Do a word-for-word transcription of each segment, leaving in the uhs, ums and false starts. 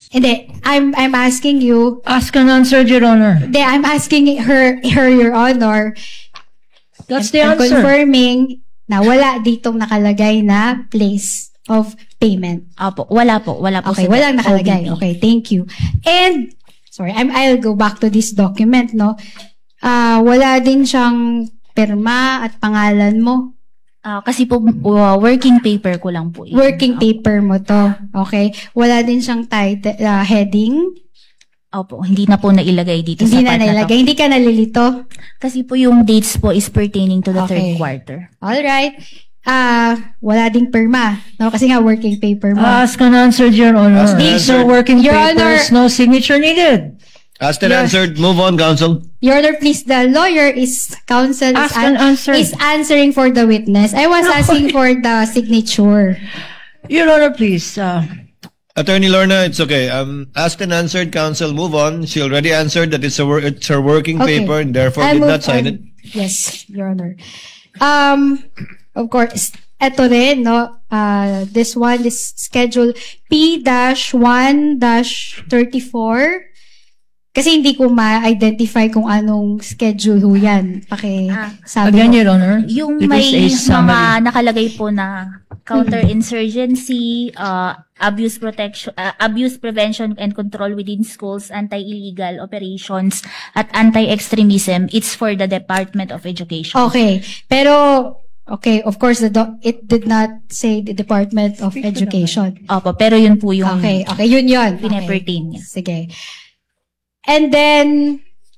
Hindi, I'm I'm asking you. Ask and answer, Your Honor. Hindi, I'm asking her, her, Your Honor. That's the I'm answer. confirming na wala ditong nakalagay na place of payment. Opo, wala po. Wala po. Okay, sa walang nakalagay. O B P. Okay, thank you. And, sorry, I'm, I'll go back to this document, no? Ah, wala din siyang pirma at pangalan mo. Ah, kasi po, uh, working paper ko lang po. yun. Working paper mo to. Okay? Wala din siyang title, ah, heading. Opo, hindi na po nailagay dito Hindi sa na part na to. nailagay. Hindi ka nalilito. Kasi po yung dates po is pertaining to the Okay. third quarter. Alright. Ah, wala ding pirma. No? Kasi nga, working paper mo. Ask and answer, Your Honor. Ask and These answer. are working Your papers, no signature needed. Asked and Yes. answered. Move on, counsel. Your Honor, please, the lawyer is, counsel is, Ask and answer. is answering for the witness. I was asking for the signature. Your Honor, please. Uh, Attorney Lorna, it's okay. Um, asked and answered, counsel. Move on. She already answered that it's a wor- it's her working Okay. paper and therefore I'll did move not sign on. it. Yes, Your Honor. Um, of course, eto rin, no? Uh, this one is schedule P one thirty-four. Kasi hindi ko ma-identify kung anong schedule ho yan. Paki Ah, sabi again, mo. Your Honor. Yung it may is a summary. mga nakalagay po na counterinsurgency, uh, abuse protection, uh, abuse prevention and control within schools, anti-illegal operations, at anti-extremism, it's for the Department of Education. Okay. Pero, okay, of course, the doc- it did not say the Department of Education. Opo, pero yun po yung Okay, okay, yun yun. Okay. pinapertain niya. Sige. And then,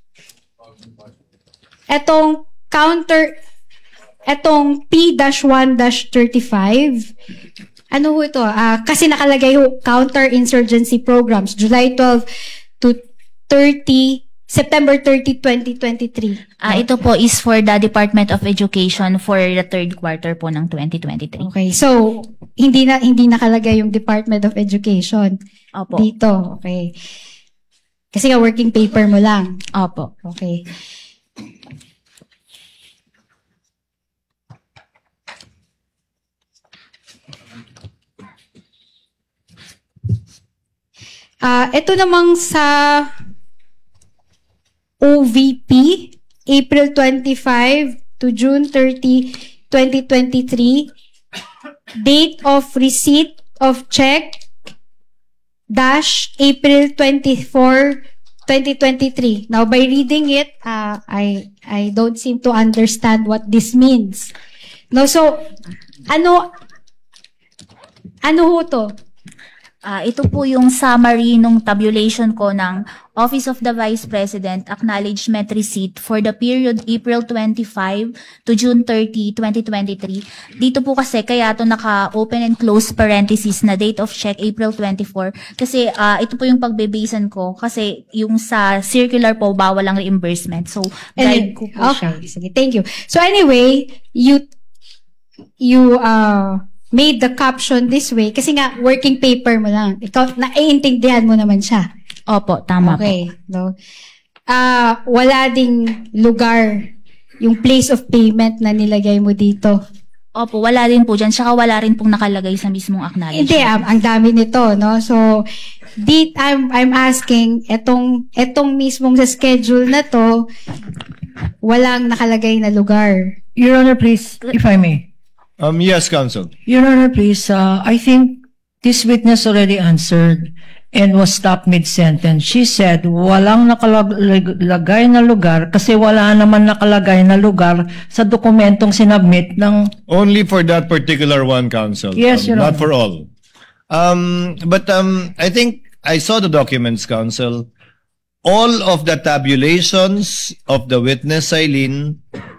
etong counter, etong P one thirty-five, ano ho ito? Ah, kasi nakalagay ho, counter-insurgency programs, July twelfth to thirty, September thirtieth, twenty twenty-three. Ah, ito po is for the Department of Education for the third quarter po ng twenty twenty-three. Okay, so, hindi na, hindi nakalagay yung Department of Education Opo. dito. Okay. Kasi nga, working paper mo lang. Opo. Okay. Ah, ito namang sa O V P, April twenty-fifth to June thirtieth, twenty twenty-three, date of receipt of check dash April twenty-fourth, twenty twenty-three. Now, by reading it, uh, I I don't seem to understand what this means. No, so, ano, ano ho to? Ah, ito po yung summary nung tabulation ko ng Office of the Vice President Acknowledgement Receipt for the period April twenty-fifth to June thirtieth, twenty twenty-three. Dito po kasi kaya to naka-open and close parenthesis na date of check April twenty-fourth kasi ah, ito po yung pagbebasean ko kasi yung sa circular po bawal ang reimbursement. So, guide ko po siya. Okay, sige, thank you. So anyway, you, you, uh, made the caption this way kasi nga working paper mo lang. Ikaw, naiintindihan mo naman siya. Opo, tama po. Okay, no. Ah, wala ding lugar yung place of payment na nilagay mo dito. Opo, wala rin po dyan. Saka wala rin pong nakalagay sa mismong acknowledgement. Hindi, um, ang dami nito, no? So, di, I'm, I'm asking, etong, etong mismong sa schedule na to, walang nakalagay na lugar. Your Honor, please, if I may. Um, yes, counsel. Your Honor, please, uh, I think this witness already answered and was stopped mid-sentence. She said, walang nakalagay na lugar kasi wala naman nakalagay na lugar sa dokumentong sinabmit ng... Only for that particular one, counsel. Yes, um, Your not Honor. for all. Um, but um, I think I saw the documents, counsel. All of the tabulations of the witness, Eileen,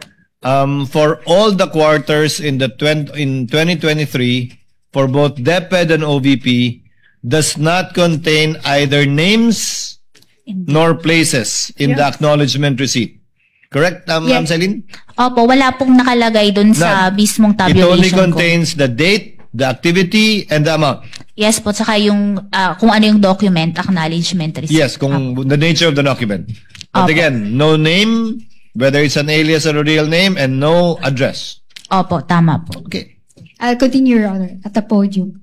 um, for all the quarters in the twenty in twenty twenty-three for both DepEd and O V P does not contain either names nor places in the acknowledgement receipt. Correct, um, Yes. Ma'am Celine? Opo, wala pong nakalagay dun sa None. mismong It only tabulation ko. contains the date, the activity, and the amount. Yes po, saka yung ah, kung ano yung document, acknowledgement receipt. Yes, kung the nature of the document. But Opo. again, no name, whether it's an alias or a real name, and no address. Opo, tama po. Okay. I'll continue, Your Honor, at the podium.